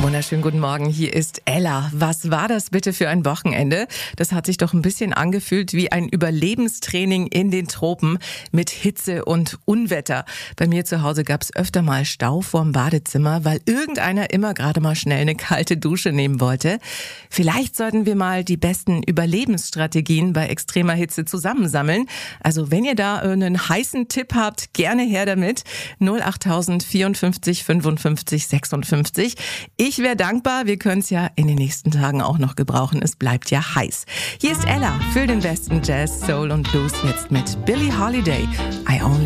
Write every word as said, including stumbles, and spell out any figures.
Wunderschönen guten Morgen, hier ist Ella. Was war das bitte für ein Wochenende? Das hat sich doch ein bisschen angefühlt wie ein Überlebenstraining in den Tropen mit Hitze und Unwetter. Bei mir zu Hause gab es öfter mal Stau vorm Badezimmer, weil irgendeiner immer gerade mal schnell eine kalte Dusche nehmen wollte. Vielleicht sollten wir mal die besten Überlebensstrategien bei extremer Hitze zusammensammeln. Also wenn ihr da einen heißen Tipp habt, gerne her damit. null acht tausend vierundfünfzig fünfundfünfzig sechsundfünfzig. Ich wäre dankbar, wir können es ja in den nächsten Tagen auch noch gebrauchen. Es bleibt ja heiß. Hier ist Ella für den besten Jazz, Soul und Blues jetzt mit Billie Holiday. I only